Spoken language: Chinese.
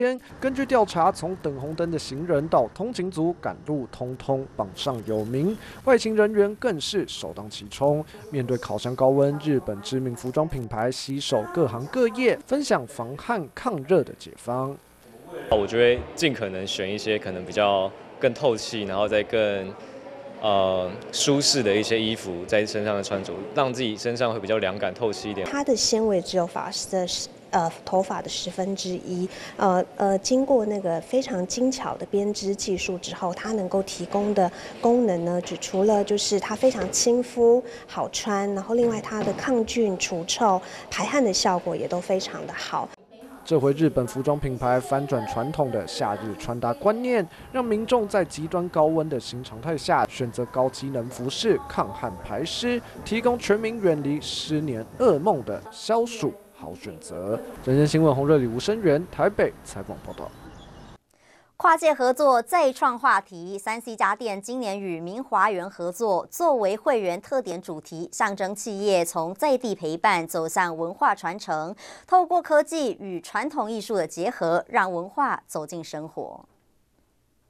根据调查，从等红灯的行人到通勤族赶路，通通榜上有名。外勤人员更是首当其冲。面对烤箱高温，日本知名服装品牌携手各行各业，分享防旱抗热的解方。 我就会尽可能选一些可能比较更透气，然后再更舒适的一些衣服在身上的穿着，让自己身上会比较凉感、透气一点。 它的纤维只有发丝的头发的1/10，经过那个非常精巧的编织技术之后，它能够提供的功能呢，除了就是它非常亲肤好穿，然后另外它的抗菌除臭、排汗的效果也都非常的好。 这回日本服装品牌翻转传统的夏日穿搭观念，让民众在极端高温的新常态下，选择高机能服饰抗旱排湿，提供全民远离湿年噩梦的消暑好选择。人间新闻洪瑞里、吴声源台北采访报道。 跨界合作再创话题，3C 家电今年与明华园合作，作为会员特点主题，象征企业从在地陪伴走向文化传承，透过科技与传统艺术的结合，让文化走进生活。